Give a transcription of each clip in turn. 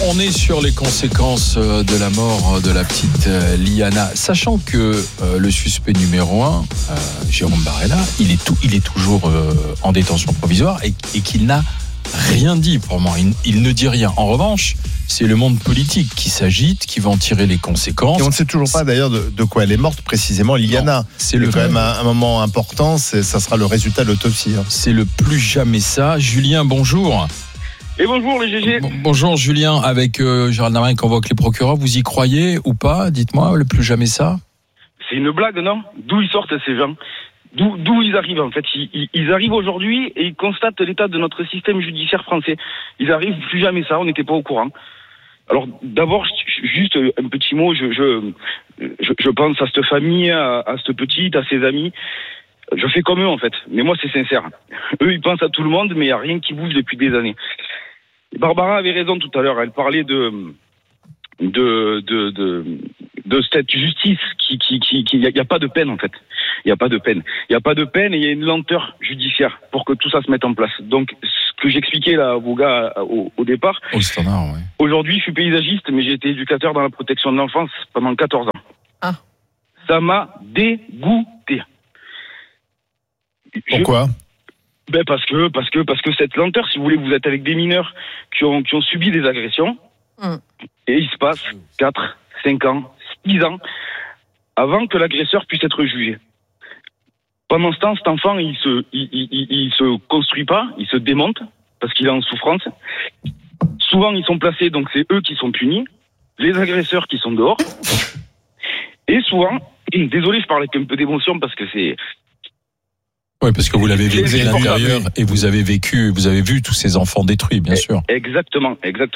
On est sur les conséquences de la mort de la petite Liana, sachant que le suspect numéro 1, Jérôme Barella, il est toujours en détention provisoire et qu'il n'a rien dit pour moi. Il ne dit rien. En revanche, c'est le monde politique qui s'agite, qui va en tirer les conséquences. Et on ne sait toujours pas d'ailleurs de quoi elle est morte précisément, Liana. C'est quand même un moment important, ça sera le résultat de l'autopsie. C'est le plus jamais ça. Julien, bonjour. Et bonjour les GG. Bonjour Julien, avec Gérald Darmanin convoque les procureurs, vous y croyez ou pas? Dites-moi, le plus jamais ça. C'est une blague, non? D'où ils sortent ces gens? D'où ils arrivent en fait? Ils arrivent aujourd'hui et ils constatent l'état de notre système judiciaire français. Ils arrivent, plus jamais ça, on n'était pas au courant. Alors d'abord, juste un petit mot, je pense à cette famille, à cette petite, à ses amis. Je fais comme eux en fait, mais moi c'est sincère. Eux ils pensent à tout le monde, mais il n'y a rien qui bouge depuis des années. Barbara avait raison tout à l'heure, elle parlait de cette justice qui y a pas de peine en fait. Il y a pas de peine. Il y a pas de peine et il y a une lenteur judiciaire pour que tout ça se mette en place. Donc ce que j'expliquais là aux gars au départ. Au standard, oui. Aujourd'hui, je suis paysagiste, mais j'ai été éducateur dans la protection de l'enfance pendant 14 ans. Ah. Ça m'a dégoûté. Pourquoi? Parce que cette lenteur, si vous voulez, vous êtes avec des mineurs qui ont subi des agressions, et il se passe 4, 5 ans, 6 ans, avant que l'agresseur puisse être jugé. Pendant ce temps, cet enfant, il se construit pas, il se démonte, parce qu'il est en souffrance. Souvent, ils sont placés, donc c'est eux qui sont punis, les agresseurs qui sont dehors. Et souvent, désolé, je parle avec un peu d'émotion, parce que c'est... Oui, parce que vous l'avez vécu à l'intérieur et vous avez vu tous ces enfants détruits, bien sûr. Exactement.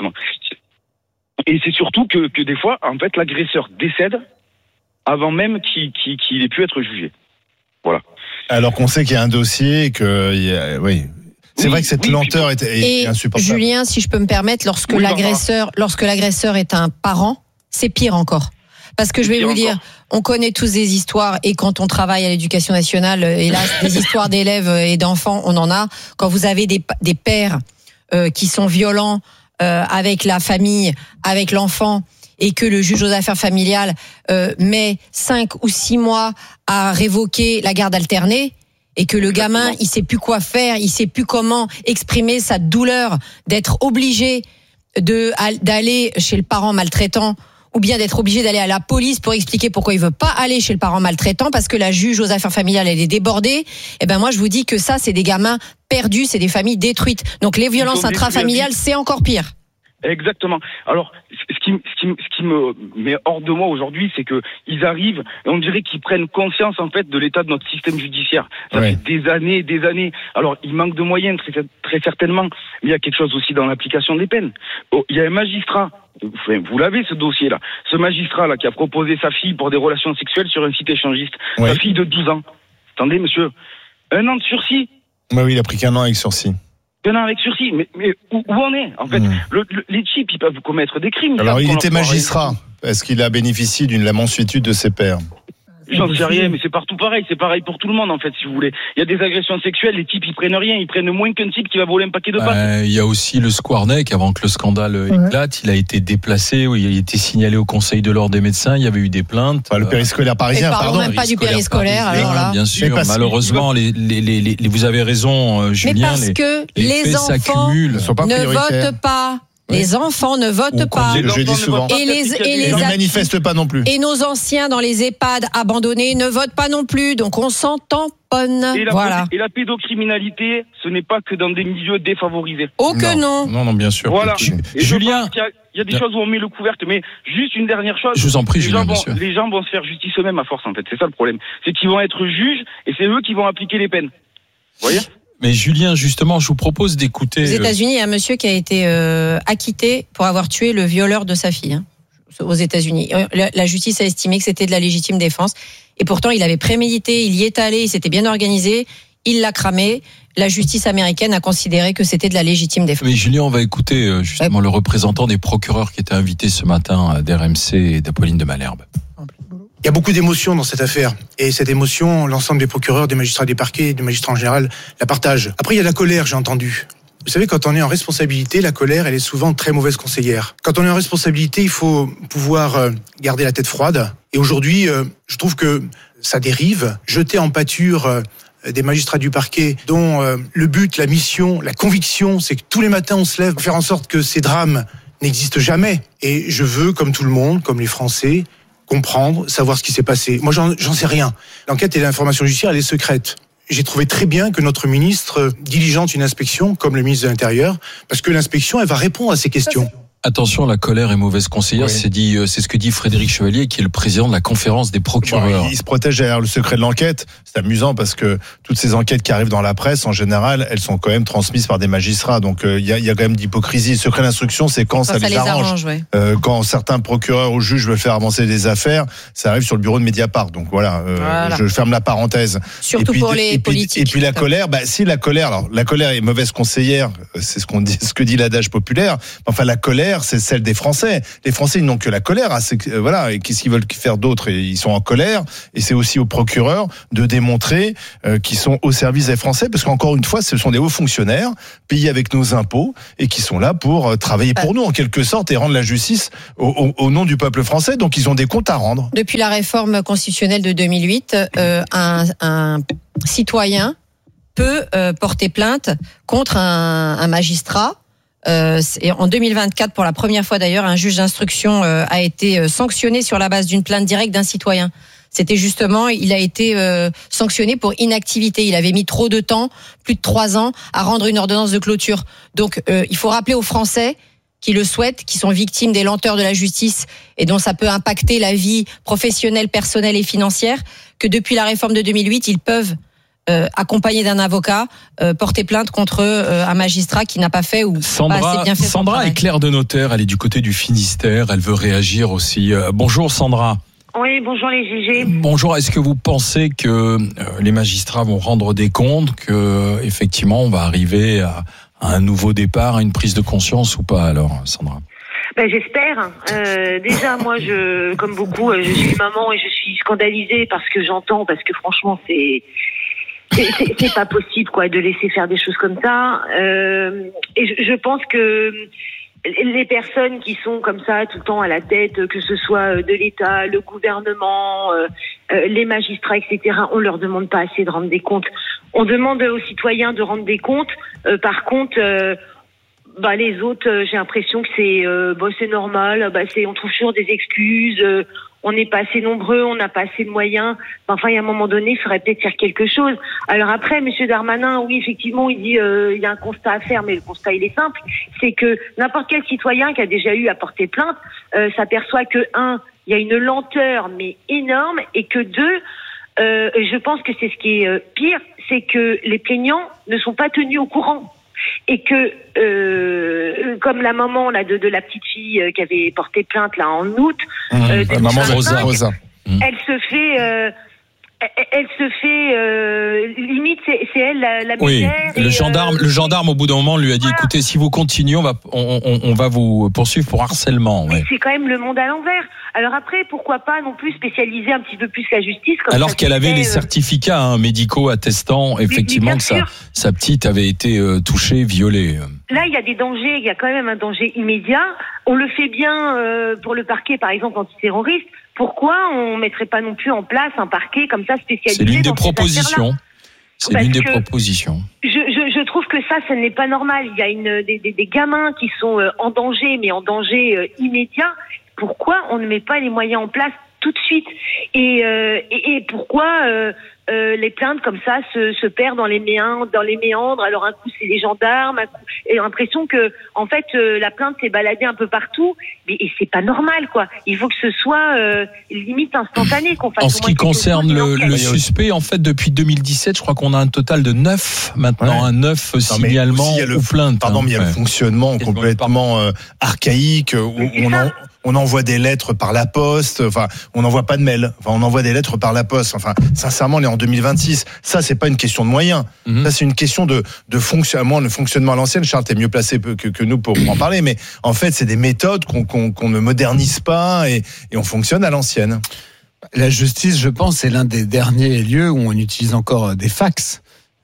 Et c'est surtout que des fois, en fait, l'agresseur décède avant même qu'il ait pu être jugé. Voilà. Alors qu'on sait qu'il y a un dossier et que, oui. C'est vrai que cette lenteur est insupportable. Julien, si je peux me permettre, lorsque l'agresseur est un parent, c'est pire encore. Parce que je vais vous dire, on connaît tous des histoires et quand on travaille à l'éducation nationale, hélas, des histoires d'élèves et d'enfants, on en a. Quand vous avez des pères qui sont violents avec la famille, avec l'enfant, et que le juge aux affaires familiales met 5 ou 6 mois à révoquer la garde alternée, et que le gamin, il sait plus quoi faire, il sait plus comment exprimer sa douleur d'être obligé d'aller chez le parent maltraitant, ou bien d'être obligé d'aller à la police pour expliquer pourquoi il veut pas aller chez le parent maltraitant parce que la juge aux affaires familiales elle est débordée. Eh ben moi je vous dis que ça c'est des gamins perdus, c'est des familles détruites. Donc les violences intrafamiliales c'est encore pire. Exactement. Alors, ce qui me met hors de moi aujourd'hui, c'est que ils arrivent et on dirait qu'ils prennent conscience en fait de l'état de notre système judiciaire. Ça fait des années et des années. Alors, il manque de moyens très certainement, mais il y a quelque chose aussi dans l'application des peines. Il y a un magistrat. Vous l'avez ce dossier-là. Ce magistrat-là qui a proposé sa fille pour des relations sexuelles sur un site échangiste. Sa fille de 12 ans. Attendez, monsieur. 1 an de sursis. Oui, il a pris qu'1 an avec sursis. 1 an avec sursis. Mais où on est, en fait? Les types, ils peuvent commettre des crimes. Alors, il était magistrat. Est-ce qu'il a bénéficié d'une la mansuétude de ses pairs? J'en sais rien, mais c'est partout pareil. C'est pareil pour tout le monde, en fait, si vous voulez. Il y a des agressions sexuelles, les types, ils prennent rien. Ils prennent moins qu'un type qui va voler un paquet de pâtes. Il y a aussi le Squarneck, avant que le scandale éclate. Il a été déplacé, il a été signalé au Conseil de l'ordre des médecins. Il y avait eu des plaintes. Le périscolaire parisien, pardon. Même pas du périscolaire, alors là. Bien sûr, malheureusement, vous avez raison, Julien. Mais parce que les enfants ne votent pas. Les enfants ne votent pas. Le jeudi souvent. Et les ne manifestent pas non plus. Et nos anciens dans les EHPAD abandonnés ne votent pas non plus. Donc on s'en tamponne. Et la pédocriminalité, ce n'est pas que dans des milieux défavorisés. Oh que non. Non, bien sûr. Voilà. Julien. Il y a des choses où on met le couvercle, mais juste une dernière chose. Je vous en prie, Julien, bien sûr. Les gens vont se faire justice eux-mêmes à force, en fait. C'est ça le problème. C'est qu'ils vont être juges et c'est eux qui vont appliquer les peines. Vous voyez? Mais Julien, justement, je vous propose d'écouter... Aux États-Unis, il y a un monsieur qui a été acquitté pour avoir tué le violeur de sa fille. Aux États-Unis, la justice a estimé que c'était de la légitime défense. Et pourtant, il avait prémédité, il y est allé, il s'était bien organisé, il l'a cramé. La justice américaine a considéré que c'était de la légitime défense. Mais Julien, on va écouter justement le représentant des procureurs qui était invité ce matin d'RMC et d'Apolline de Malherbe. Il y a beaucoup d'émotions dans cette affaire. Et cette émotion, l'ensemble des procureurs, des magistrats des parquets, des magistrats en général, la partagent. Après, il y a la colère, j'ai entendu. Vous savez, quand on est en responsabilité, la colère, elle est souvent très mauvaise conseillère. Quand on est en responsabilité, il faut pouvoir garder la tête froide. Et aujourd'hui, je trouve que ça dérive. Jeter en pâture des magistrats du parquet dont le but, la mission, la conviction, c'est que tous les matins on se lève pour faire en sorte que ces drames n'existent jamais. Et je veux, comme tout le monde, comme les Français, comprendre, savoir ce qui s'est passé. Moi, j'en sais rien. L'enquête et l'information judiciaire, elle est secrète. J'ai trouvé très bien que notre ministre diligente une inspection, comme le ministre de l'Intérieur, parce que l'inspection, elle va répondre à ces questions. Attention, la colère est mauvaise conseillère. Oui. C'est ce que dit Frédéric Chevalier, qui est le président de la conférence des procureurs. Il se protège derrière le secret de l'enquête. C'est amusant parce que toutes ces enquêtes qui arrivent dans la presse, en général, elles sont quand même transmises par des magistrats. Donc il y a quand même d'hypocrisie. Le secret d'instruction, c'est quand ça les arrange. Ouais. Quand certains procureurs ou juges veulent faire avancer des affaires, ça arrive sur le bureau de Mediapart. Donc voilà. Je ferme la parenthèse. Surtout pour les politiques. Et puis la colère, si la colère est mauvaise conseillère, c'est ce que dit l'adage populaire. Enfin, la colère, c'est celle des Français. Les Français, ils n'ont que la colère. Voilà. Et qu'est-ce qu'ils veulent faire d'autre ? Ils sont en colère. Et c'est aussi aux procureurs de démontrer qu'ils sont au service des Français, parce qu'encore une fois, ce sont des hauts fonctionnaires payés avec nos impôts et qui sont là pour travailler pour nous en quelque sorte et rendre la justice au nom du peuple français. Donc ils ont des comptes à rendre. Depuis la réforme constitutionnelle de 2008, un citoyen peut porter plainte contre un magistrat. En 2024, pour la première fois d'ailleurs, un juge d'instruction a été sanctionné sur la base d'une plainte directe d'un citoyen. C'était justement, il a été sanctionné pour inactivité. Il avait mis trop de temps, plus de 3 ans, à rendre une ordonnance de clôture. Donc, il faut rappeler aux Français qui le souhaitent, qui sont victimes des lenteurs de la justice et dont ça peut impacter la vie professionnelle, personnelle et financière, que depuis la réforme de 2008, ils peuvent accompagné d'un avocat, porter plainte contre un magistrat qui n'a pas fait ou pas assez bien fait. Sandra est clerc de notaire, elle est du côté du Finistère, elle veut réagir aussi. Bonjour Sandra. Oui, bonjour les GG. Bonjour, est-ce que vous pensez que les magistrats vont rendre des comptes, que effectivement on va arriver à un nouveau départ, à une prise de conscience ou pas alors, Sandra ? J'espère. Déjà, moi, comme beaucoup, je suis maman et je suis scandalisée parce que j'entends, parce que franchement, c'est pas possible, quoi, de laisser faire des choses comme ça. Et je pense que les personnes qui sont comme ça tout le temps à la tête, que ce soit de l'État, le gouvernement, les magistrats, etc., on leur demande pas assez de rendre des comptes. On demande aux citoyens de rendre des comptes. Par contre, les autres, j'ai l'impression que c'est normal. On trouve toujours des excuses. On n'est pas assez nombreux, on n'a pas assez de moyens. Enfin, il y a un moment donné, il faudrait peut-être faire quelque chose. Alors après, Monsieur Darmanin, oui, effectivement, il dit il y a un constat à faire, mais le constat, il est simple. C'est que n'importe quel citoyen qui a déjà eu à porter plainte s'aperçoit que, 1, il y a une lenteur, mais énorme, et que 2, je pense que c'est ce qui est pire, c'est que les plaignants ne sont pas tenus au courant. Et que, comme la maman là de la petite fille qui avait porté plainte là en août, maman Rosa. Elle se fait limite c'est elle la oui, misère. Le gendarme au bout d'un moment lui a dit voilà. Écoutez, si vous continuez, on va vous poursuivre pour harcèlement. Mais c'est quand même le monde à l'envers. Alors après, pourquoi pas non plus spécialiser un petit peu plus la justice comme alors qu'elle avait les certificats médicaux attestant effectivement que sa petite avait été touchée, violée. Là, il y a des dangers, il y a quand même un danger immédiat. On le fait bien pour le parquet, par exemple, antiterroriste. Pourquoi on mettrait pas non plus en place un parquet comme ça spécialisé? C'est l'une des propositions. C'est l'une des propositions. Je trouve que ça n'est pas normal. Il y a des gamins qui sont en danger, mais en danger immédiat. Pourquoi on ne met pas les moyens en place tout de suite? Et pourquoi les plaintes comme ça se perdent dans les méandres? Alors un coup c'est les gendarmes, un coup, et l'impression que en fait la plainte s'est baladée un peu partout, et c'est pas normal, quoi. Il faut que ce soit limite instantané qu'on fasse. En ce qui concerne le suspect, en fait depuis 2017, je crois qu'on a un total de 9 maintenant, un 9 signalements ou plaintes. Pardon, mais il y a le fonctionnement complètement archaïque où on envoie des lettres par la poste, enfin, on n'envoie pas de mail, enfin, on envoie des lettres par la poste, enfin, sincèrement, on est en 2026. Ça, c'est pas une question de moyens. Ça, c'est une question de fonctionnement, le fonctionnement à l'ancienne. Charles, t'es mieux placé que nous pour en parler, mais en fait, c'est des méthodes qu'on ne modernise pas et on fonctionne à l'ancienne. La justice, je pense, c'est l'un des derniers lieux où on utilise encore des fax.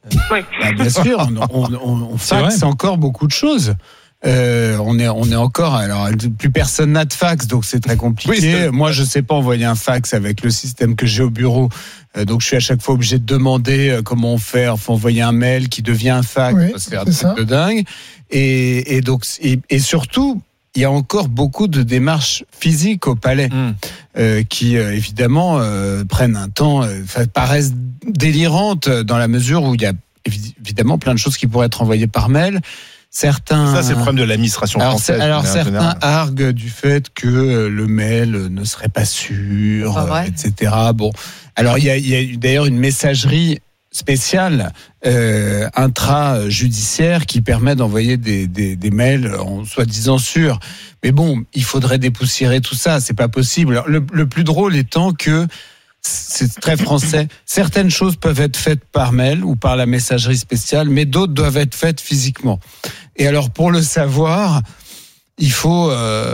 Ouais. Bien sûr, on faxe encore beaucoup de choses. On est encore, alors plus personne n'a de fax, donc c'est très compliqué. Moi, je sais pas envoyer un fax avec le système que j'ai au bureau, donc je suis à chaque fois obligé de demander comment on fait. Faut envoyer un mail qui devient un fax, c'est un truc de dingue. Et donc surtout, il y a encore beaucoup de démarches physiques au palais qui évidemment prennent un temps, paraissent délirantes dans la mesure où il y a évidemment plein de choses qui pourraient être envoyées par mail. Ça, c'est le problème de l'administration française. Alors certains arguent du fait que le mail ne serait pas sûr, etc. Bon, alors il y a d'ailleurs une messagerie spéciale intra-judiciaire qui permet d'envoyer des mails en soi-disant sûrs. Mais bon, il faudrait dépoussiérer tout ça, c'est pas possible. Alors, le plus drôle étant que c'est très français. Certaines choses peuvent être faites par mail ou par la messagerie spéciale, mais d'autres doivent être faites physiquement. Et alors, pour le savoir, il faut,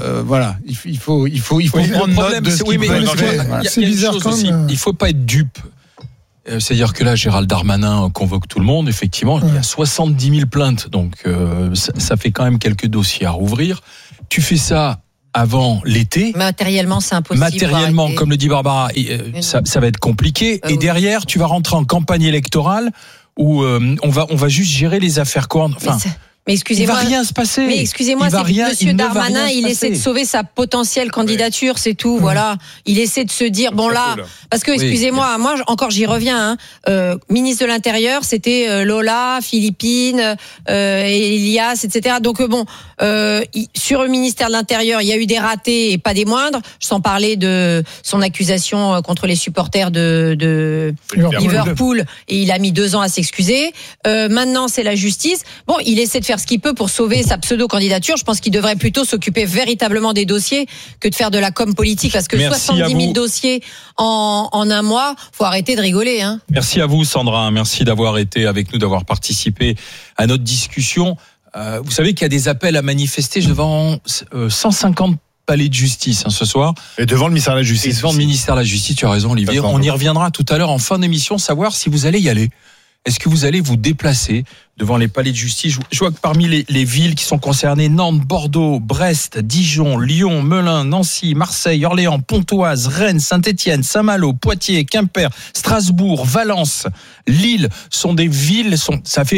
il faut prendre note de ce qui peut être fait. C'est bizarre quand même. Il faut pas être dupe. C'est-à-dire que là, Gérald Darmanin convoque tout le monde. Effectivement, il y a 70 000 plaintes, donc ça fait quand même quelques dossiers à rouvrir. Tu fais ça avant l'été. Matériellement, c'est impossible. Matériellement, comme le dit Barbara, ça va être compliqué. Et derrière, tu vas rentrer en campagne électorale où on va juste gérer les affaires courantes. Enfin, mais excusez-moi, il va rien se passer. Mais excusez-moi, Monsieur Darmanin, il essaie de sauver sa potentielle candidature, c'est tout. Voilà, il essaie de se dire parce que excusez-moi, moi encore j'y reviens. Ministre de l'Intérieur, c'était Lola, Philippine, Elias, etc. Donc sur le ministère de l'Intérieur, il y a eu des ratés et pas des moindres. Sans parler de son accusation contre les supporters de Liverpool, et il a mis 2 ans à s'excuser. Maintenant, c'est la justice. Bon, il essaie de faire ce qu'il peut pour sauver sa pseudo-candidature. Je pense qu'il devrait plutôt s'occuper véritablement des dossiers que de faire de la com politique, parce que 70 000 dossiers en un mois, faut arrêter de rigoler. Merci à vous, Sandra. Merci d'avoir été avec nous, d'avoir participé à notre discussion. Vous savez qu'il y a des appels à manifester devant 150 palais de justice ce soir. Et devant le ministère de la Justice. Et devant le ministère de la Justice, tu as raison, Olivier. On y reviendra tout à l'heure en fin d'émission, savoir si vous allez y aller. Est-ce que vous allez vous déplacer devant les palais de justice ? Je vois que parmi les villes qui sont concernées, Nantes, Bordeaux, Brest, Dijon, Lyon, Melun, Nancy, Marseille, Orléans, Pontoise, Rennes, Saint-Étienne, Saint-Malo, Poitiers, Quimper, Strasbourg, Valence, Lille sont des villes, sont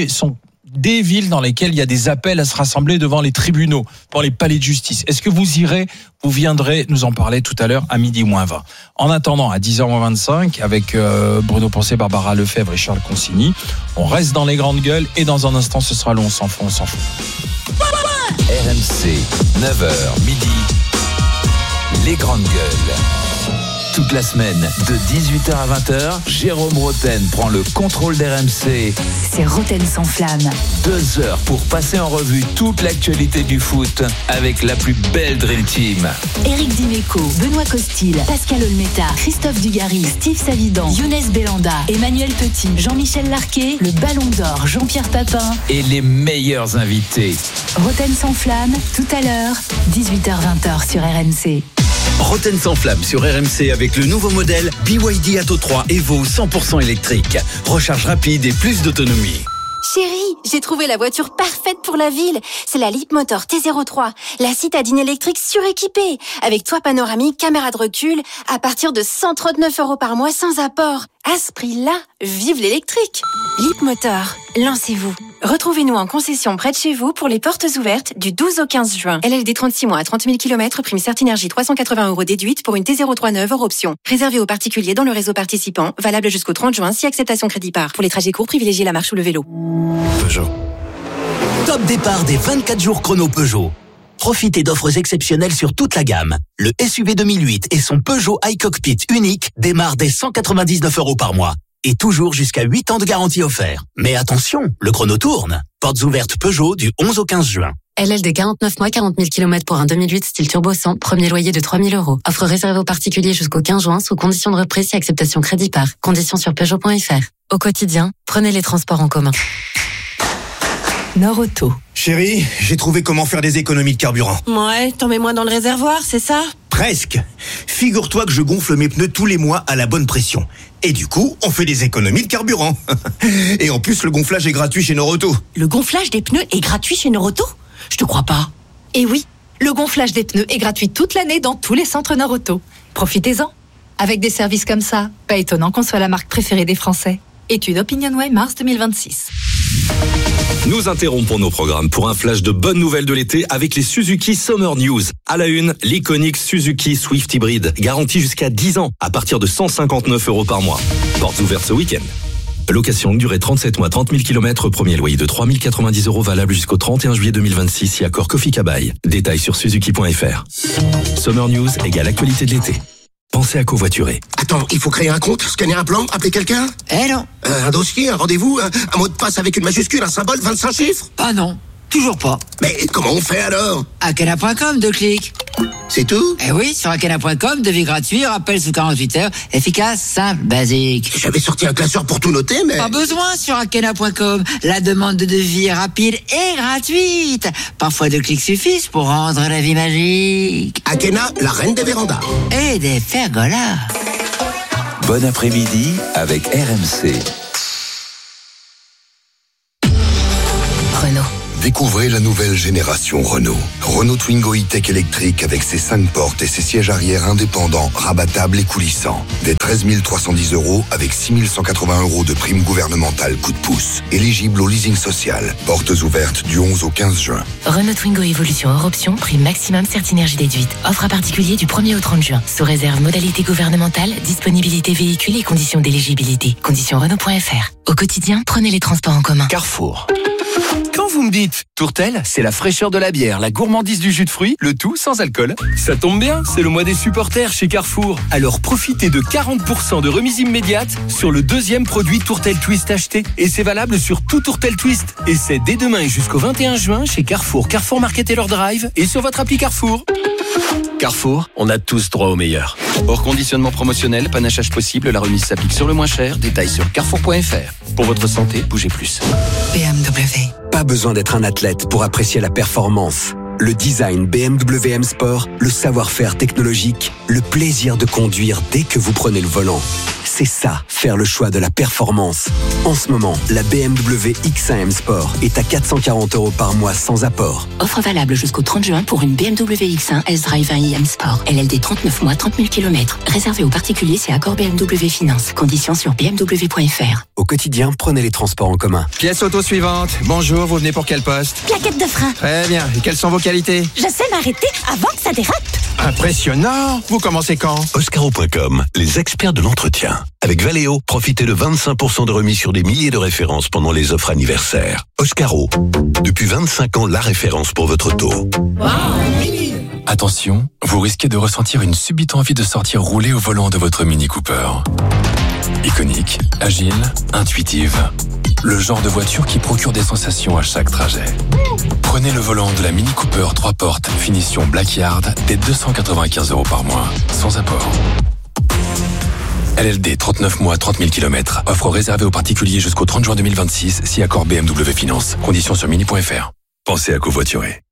des villes dans lesquelles il y a des appels à se rassembler devant les tribunaux, devant les palais de justice. Est-ce que vous irez ? Vous viendrez nous en parler tout à l'heure à 12h20. En attendant, à 10h25, avec Bruno Poncet, Barbara Lefebvre et Charles Consigny, on reste dans les grandes gueules et dans un instant, ce sera le On s'en fout. RMC, 9h, midi, les grandes gueules. Toute la semaine, de 18h à 20h, Jérôme Roten prend le contrôle d'RMC. C'est Roten sans flamme. 2 heures pour passer en revue toute l'actualité du foot avec la plus belle Dream Team. Éric Dimeco, Benoît Costil, Pascal Olmeta, Christophe Dugarry, Steve Savidan, Younes Belanda, Emmanuel Petit, Jean-Michel Larquet, le Ballon d'Or, Jean-Pierre Papin. Et les meilleurs invités. Roten sans flamme, tout à l'heure, 18h-20h sur RMC. Roten sans flamme sur RMC avec le nouveau modèle BYD Atto 3 Evo 100% électrique. Recharge rapide et plus d'autonomie. Chérie, j'ai trouvé la voiture parfaite pour la ville. C'est la Leapmotor T03, la citadine électrique suréquipée, avec toit panoramique, caméra de recul, à partir de 139 € par mois sans apport. À ce prix-là, vive l'électrique. Leapmotor, lancez-vous. Retrouvez-nous en concession près de chez vous pour les portes ouvertes du 12 au 15 juin. LLD 36 mois à 30 000 km, prime Certinergie 380 € déduite pour une T03 neuve hors option. Réservé aux particuliers dans le réseau participant, valable jusqu'au 30 juin si acceptation crédit par. Pour les trajets courts, privilégiez la marche ou le vélo. Peugeot. Top départ des 24 jours chrono Peugeot. Profitez d'offres exceptionnelles sur toute la gamme. Le SUV 2008 et son Peugeot iCockpit unique démarrent dès 199 € par mois. Et toujours jusqu'à 8 ans de garantie offert. Mais attention, le chrono tourne. Portes ouvertes Peugeot du 11 au 15 juin. LLD 49 mois, 40 000 km pour un 2008 style turbo 100, premier loyer de 3 000 €. Offre réservée aux particuliers jusqu'au 15 juin sous condition de reprise si acceptation crédit par. Conditions sur Peugeot.fr. Au quotidien, prenez les transports en commun. Nord Auto. Chérie, j'ai trouvé comment faire des économies de carburant. Ouais, t'en mets moins dans le réservoir, c'est ça ? Presque. Figure-toi que je gonfle mes pneus tous les mois à la bonne pression. Et du coup, on fait des économies de carburant. Et en plus, le gonflage est gratuit chez Noroto. Le gonflage des pneus est gratuit chez Noroto ? Je te crois pas. Eh oui, le gonflage des pneus est gratuit toute l'année dans tous les centres Noroto. Profitez-en. Avec des services comme ça, pas étonnant qu'on soit la marque préférée des Français. Étude OpinionWay mars 2026. Nous interrompons nos programmes pour un flash de bonnes nouvelles de l'été avec les Suzuki Summer News. À la une, l'iconique Suzuki Swift Hybrid, garantie jusqu'à 10 ans à partir de 159 € par mois. Portes ouvertes ce week-end. Location longue durée 37 mois, 30 000 km, premier loyer de 3 090 € valable jusqu'au 31 juillet 2026 si accord Kofi Kabaï. Détails sur suzuki.fr. Summer News égale actualité de l'été. Pensez à covoiturer. Attends, il faut créer un compte, scanner un plan, appeler quelqu'un ? Non. Un dossier, un rendez-vous, un mot de passe avec une majuscule, un symbole, 25 chiffres ? Ah non, toujours pas. Mais comment on fait alors ? Akena.com, 2 clics. C'est tout ? Eh oui, sur Akena.com, devis gratuit, rappel sous 48 heures, efficace, simple, basique. J'avais sorti un classeur pour tout noter, mais... Pas besoin sur Akena.com. La demande de devis est rapide et gratuite. Parfois 2 clics suffisent pour rendre la vie magique. Akena, la reine des vérandas. Et des pergolas. Bon après-midi avec RMC. Renault. Découvrez la nouvelle génération Renault. Renault Twingo E-Tech électrique avec ses 5 portes et ses sièges arrière indépendants, rabattables et coulissants. Dès 13 310 € avec 6 180 € de prime gouvernementale coup de pouce. Éligible au leasing social. Portes ouvertes du 11 au 15 juin. Renault Twingo Evolution hors option, prix maximum Certinergie déduite. Offre à particulier du 1er au 30 juin. Sous réserve modalité gouvernementale, disponibilité véhicule et conditions d'éligibilité. Conditions Renault.fr. Au quotidien, prenez les transports en commun. Carrefour. Quand vous me dites Tourtel, c'est la fraîcheur de la bière, la gourmandise du jus de fruits, le tout sans alcool. Ça tombe bien, c'est le mois des supporters chez Carrefour. Alors profitez de 40% de remise immédiate sur le deuxième produit Tourtel Twist acheté. Et c'est valable sur tout Tourtel Twist. Et c'est dès demain et jusqu'au 21 juin chez Carrefour, Carrefour Market et leur drive et sur votre appli Carrefour. Carrefour, on a tous droit au meilleur. Hors conditionnement promotionnel, panachage possible, la remise s'applique sur le moins cher. Détails sur carrefour.fr. Pour votre santé, bougez plus. BMW. Pas besoin d'être un athlète pour apprécier la performance. Le design BMW M Sport, le savoir-faire technologique, le plaisir de conduire dès que vous prenez le volant. C'est ça, faire le choix de la performance. En ce moment, la BMW X1 M Sport est à 440 € par mois sans apport. Offre valable jusqu'au 30 juin pour une BMW X1 S-Drive 1i M Sport. LLD 39 mois, 30 000 km. Réservé aux particuliers, c'est accord BMW Finance. Conditions sur bmw.fr. Au quotidien, prenez les transports en commun. Pièce auto suivante. Bonjour, vous venez pour quel poste ? Plaquette de frein. Très bien. Et quelles sont vos qualités ? Je sais m'arrêter avant que ça dérape. Impressionnant. Vous commencez quand ? Oscaro.com, les experts de l'entretien. Avec Valeo, profitez de 25% de remise sur des milliers de références pendant les offres anniversaires. Oscaro, depuis 25 ans, la référence pour votre auto. Attention, vous risquez de ressentir une subite envie de sortir rouler au volant de votre Mini Cooper. Iconique, agile, intuitive. Le genre de voiture qui procure des sensations à chaque trajet. Prenez le volant de la Mini Cooper 3 portes, finition Black Yard, dès 295 € par mois, sans apport. LLD 39 mois, 30 000 km. Offre réservée aux particuliers jusqu'au 30 juin 2026, si accord BMW Finance. Conditions sur mini.fr. Pensez à covoiturer.